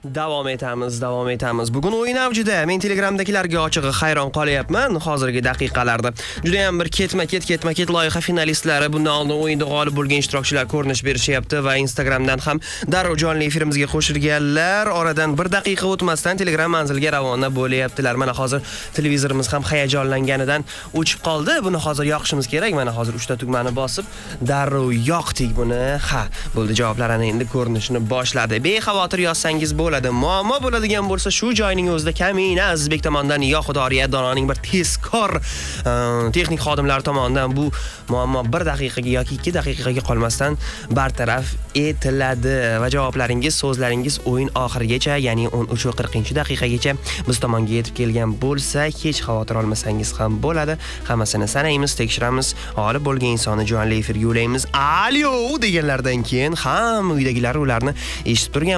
Davom etamiz. Bugun o'yin avjida. Men Telegramdagilarga ochig'i hayron qolyapman. Hozirgi daqiqalarda juda ham bir ketma-ket loyiha finalistlari, bundan oldin o'yinda g'olib bo'lgan ishtirokchilar ko'rinish berishyapti va Instagramdan ham darrov jonli efirimizga qo'shilganlar. Oradan 1 daqiqa o'tmasdan Telegram manzilga ravona bo'lyaptilar. Mana hozir televizorimiz ham hayajonlanganidan o'chib qoldi. Buni hozir yoqishimiz kerak. Mana hozir 3 ta tugmani bosib, darrov yoqdik buni. Ha, bo'ldi, javoblar ana endi ko'rinishni boshladi. Bexavotir yozsangiz bo'ladi. Muammo bo'ladigan bo'lsa shu joyning o'zida Kamina Azizbek tomonidan yo Xudoriyat Dononing bir tezkor texnik xodimlar tomonidan bu muammo 1 daqiqaga yoki 2 daqiqaga qolmasdan bartaraf etiladi va javoblaringiz, so'zlaringiz o'yin oxirigacha, ya'ni 13:40-daqiqagacha biz tomonga yetib kelgan bo'lsa, hech xavotir olmasangiz ham bo'ladi. Hammasini sanaymiz, tekshiramiz, g'olib bo'lgan insonni jonli efirga yo'laymiz. Alyo deganlardan keyin ham uydagilar ularni eshitib turgan